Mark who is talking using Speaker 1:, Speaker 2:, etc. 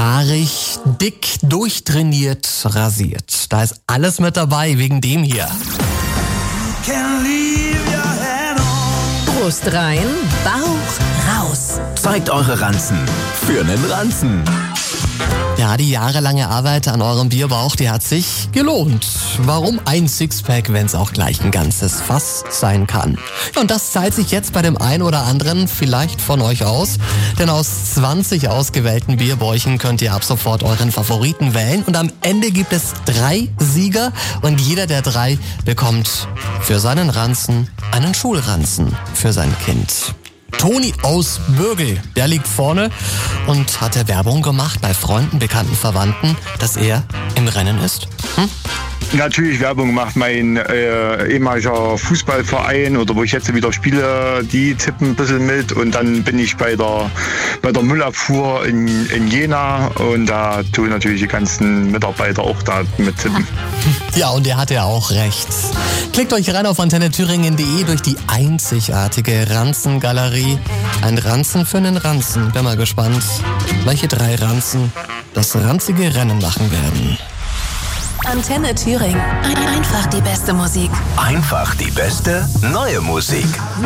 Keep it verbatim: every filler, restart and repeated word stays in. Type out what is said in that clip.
Speaker 1: Haarig, dick, durchtrainiert, rasiert. Da ist alles mit dabei wegen dem hier.
Speaker 2: Brust rein, Bauch raus.
Speaker 3: Zeigt eure Ranzen für nen Ranzen.
Speaker 1: Ja, die jahrelange Arbeit an eurem Bierbauch, die hat sich gelohnt. Warum ein Sixpack, wenn es auch gleich ein ganzes Fass sein kann? Und das zahlt sich jetzt bei dem einen oder anderen vielleicht von euch aus. Denn aus zwanzig ausgewählten Bierbäuchen könnt ihr ab sofort euren Favoriten wählen. Und am Ende gibt es drei Sieger. Und jeder der drei bekommt für seinen Ranzen einen Schulranzen für sein Kind. Toni aus Bürgel, der liegt vorne und hat der Werbung gemacht bei Freunden, Bekannten, Verwandten, dass er im Rennen ist. Hm?
Speaker 4: Natürlich Werbung macht mein äh, ehemaliger Fußballverein oder wo ich jetzt wieder spiele, die tippen ein bisschen mit und dann bin ich bei der bei der Müllabfuhr in, in Jena und da tun natürlich die ganzen Mitarbeiter auch da mit tippen.
Speaker 1: Ja, und er hat ja auch recht. Klickt euch rein auf antenne thüringen punkt de durch die einzigartige Ranzengalerie. Ein Ranzen für einen Ranzen. Bin mal gespannt, welche drei Ranzen das ranzige Rennen machen werden.
Speaker 2: Antenne Thüringen. Einfach die beste Musik.
Speaker 3: Einfach die beste neue Musik.